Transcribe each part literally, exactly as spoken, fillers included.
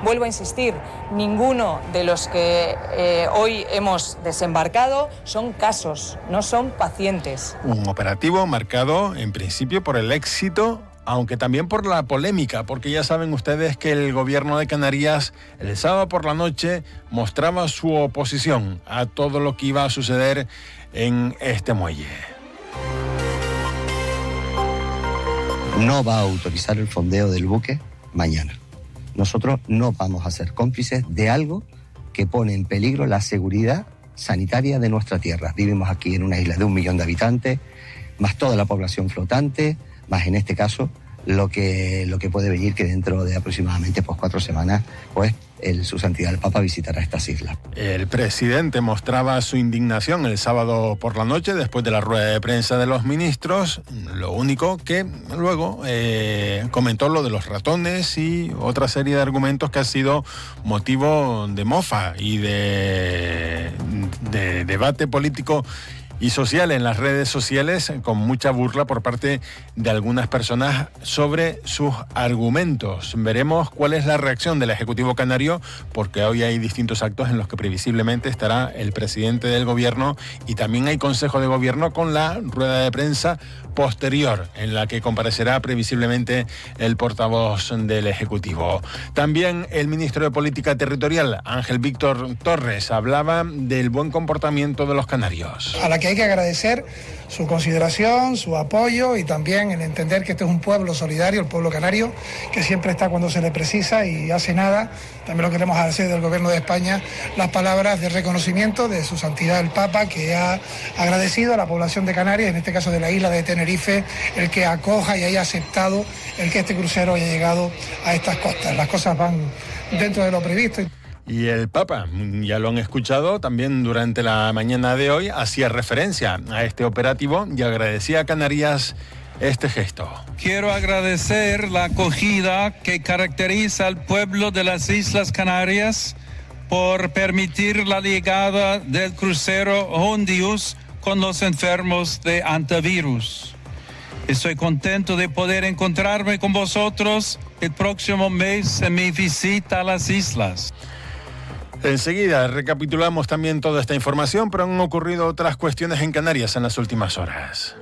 Vuelvo a insistir, ninguno de los que eh, hoy hemos desembarcado son casos, no son pacientes. Un operativo marcado en principio por el éxito, aunque también por la polémica, porque ya saben ustedes que el gobierno de Canarias el sábado por la noche mostraba su oposición a todo lo que iba a suceder en este muelle. No va a autorizar el fondeo del buque mañana. Nosotros no vamos a ser cómplices de algo que pone en peligro la seguridad sanitaria de nuestra tierra. Vivimos aquí en una isla de un millón de habitantes, más toda la población flotante, más en este caso lo que, lo que puede venir que dentro de aproximadamente pues, cuatro semanas pues el, su santidad el Papa visitará estas islas. El presidente mostraba su indignación el sábado por la noche después de la rueda de prensa de los ministros, lo único que luego eh, comentó lo de los ratones y otra serie de argumentos que ha sido motivo de mofa y de, de debate político y social en las redes sociales, con mucha burla por parte de algunas personas sobre sus argumentos. Veremos cuál es la reacción del Ejecutivo canario, porque hoy hay distintos actos en los que previsiblemente estará el presidente del gobierno y también hay Consejo de Gobierno con la rueda de prensa posterior, en la que comparecerá previsiblemente el portavoz del Ejecutivo. También el ministro de Política Territorial, Ángel Víctor Torres, hablaba del buen comportamiento de los canarios. A la que hay que agradecer su consideración, su apoyo y también el entender que este es un pueblo solidario, el pueblo canario, que siempre está cuando se le precisa y hace nada. También lo queremos hacer del Gobierno de España las palabras de reconocimiento de su santidad el Papa, que ha agradecido a la población de Canarias, en este caso de la isla de Tenerife, el que acoja y haya aceptado el que este crucero haya llegado a estas costas. Las cosas van dentro de lo previsto. Y el Papa, ya lo han escuchado, también durante la mañana de hoy hacía referencia a este operativo y agradecía a Canarias este gesto. Quiero agradecer la acogida que caracteriza al pueblo de las Islas Canarias por permitir la llegada del crucero Hondius con los enfermos de antivirus. Estoy contento de poder encontrarme con vosotros el próximo mes en mi visita a las islas. Enseguida recapitulamos también toda esta información, pero han ocurrido otras cuestiones en Canarias en las últimas horas.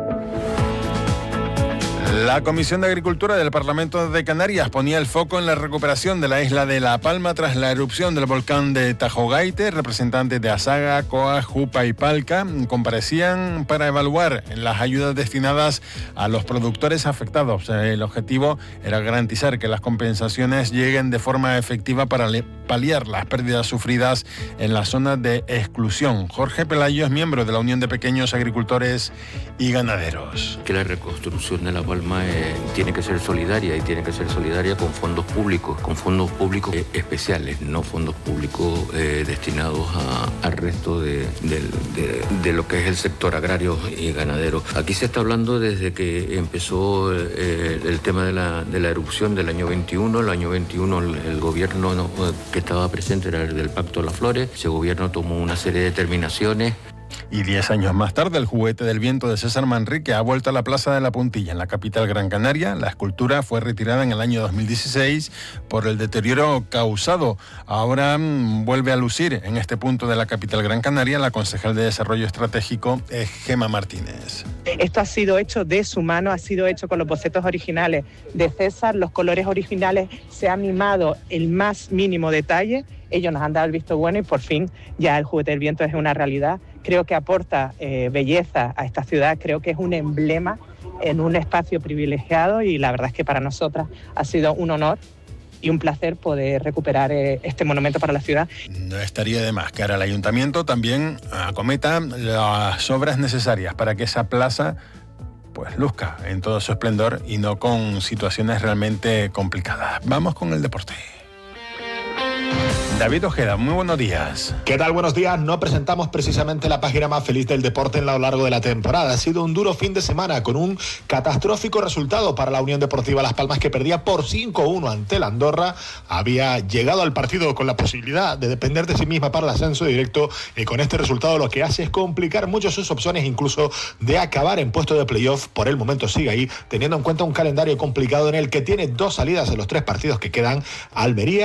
La Comisión de Agricultura del Parlamento de Canarias ponía el foco en la recuperación de la isla de La Palma tras la erupción del volcán de Tajogaite. Representantes de Asaga, COA, Jupa y Palca comparecían para evaluar las ayudas destinadas a los productores afectados. El objetivo era garantizar que las compensaciones lleguen de forma efectiva para paliar las pérdidas sufridas en las zonas de exclusión. Jorge Pelayo es miembro de la Unión de Pequeños Agricultores y Ganaderos. Que la reconstrucción de La Palma Eh, tiene que ser solidaria y tiene que ser solidaria con fondos públicos, con fondos públicos eh, especiales, no fondos públicos eh, destinados a, al resto de, de, de, de lo que es el sector agrario y ganadero. Aquí se está hablando desde que empezó eh, el tema de la, de la erupción del año veintiuno. El año veintiuno el, el gobierno no, que estaba presente era el del Pacto de las Flores. Ese gobierno tomó una serie de determinaciones. Y diez años más tarde, el juguete del viento de César Manrique ha vuelto a la Plaza de la Puntilla, en la capital Gran Canaria. La escultura fue retirada en el año dos mil dieciséis por el deterioro causado. Ahora mmm, vuelve a lucir en este punto de la capital Gran Canaria la concejal de Desarrollo Estratégico, es Gema Martínez. Esto ha sido hecho de su mano, ha sido hecho con los bocetos originales de César, los colores originales, se ha mimado el más mínimo detalle. Ellos nos han dado el visto bueno y por fin ya el juguete del viento es una realidad. Creo que aporta eh, belleza a esta ciudad, creo que es un emblema en un espacio privilegiado y la verdad es que para nosotras ha sido un honor y un placer poder recuperar eh, este monumento para la ciudad. No estaría de más que ahora el ayuntamiento también acometa las obras necesarias para que esa plaza pues luzca en todo su esplendor y no con situaciones realmente complicadas. Vamos con el deporte. David Ojeda, muy buenos días. ¿Qué tal? Buenos días. No presentamos precisamente la página más feliz del deporte en lo largo de la temporada. Ha sido un duro fin de semana con un catastrófico resultado para la Unión Deportiva Las Palmas, que perdía por cinco a uno ante la Andorra. Había llegado al partido con la posibilidad de depender de sí misma para el ascenso directo y con este resultado lo que hace es complicar mucho sus opciones, incluso de acabar en puesto de playoff. Por el momento sigue ahí, teniendo en cuenta un calendario complicado en el que tiene dos salidas en los tres partidos que quedan: Almería,